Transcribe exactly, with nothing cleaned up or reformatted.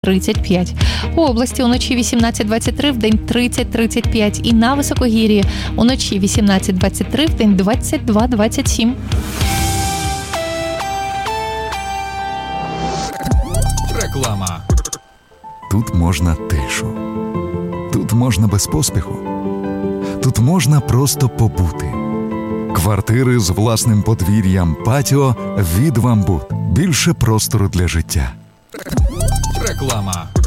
тридцять п'ять. У області уночі вісімнадцять двадцять три, вдень тридцять тридцять п'ять. І на високогір'ї уночі вісімнадцять двадцять три, вдень двадцять два двадцять сім. Реклама. Тут можна тишу. Тут можна без поспіху. Тут можна просто побути. Квартири з власним подвір'ям, патіо від «Вамбут». Більше простору для життя. Реклама.